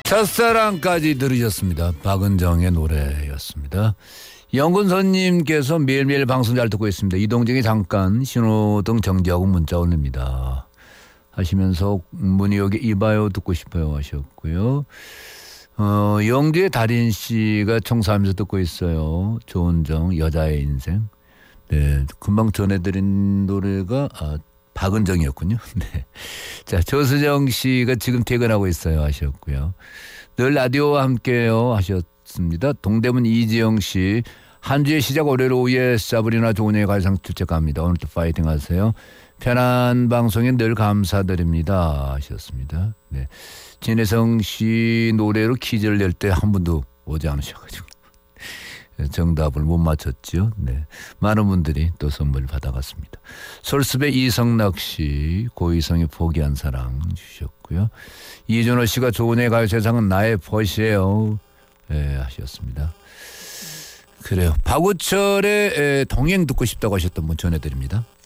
첫사랑까지 들으셨습니다. 박은정의 노래였습니다. 영근선님께서 매일매일 방송 잘 듣고 있습니다. 이동 중에 잠깐 신호등 정지하고 문자 올립니다 하시면서 문희옥의 이봐요 듣고 싶어요 하셨고요. 영주의 달인씨가 청소하면서 듣고 있어요. 조은정 여자의 인생. 네, 금방 전해드린 노래가 박은정이었군요. 네. 자, 조수정 씨가 지금 퇴근하고 있어요 하셨고요. 늘 라디오와 함께요 하셨습니다. 동대문 이지영 씨. 한 주의 시작 월요일 오후에 사브리나 조은혜의 가요상 출첵합니다. 오늘도 파이팅 하세요. 편한 방송에 늘 감사드립니다 하셨습니다. 네. 진혜성 씨 노래로 퀴즈를 낼 때 한 분도 오지 않으셔가지고 정답을 못 맞췄죠. 네. 많은 분들이 또 선물 받아갔습니다. 솔습의 이성락 씨, 고이성이 포기한 사랑 주셨고요. 이준호 씨가 조은혜의 가요세상은 나의 벗이에요. 네, 하셨습니다. 그래요. 박우철의 동행 듣고 싶다고 하셨던 분 전해드립니다.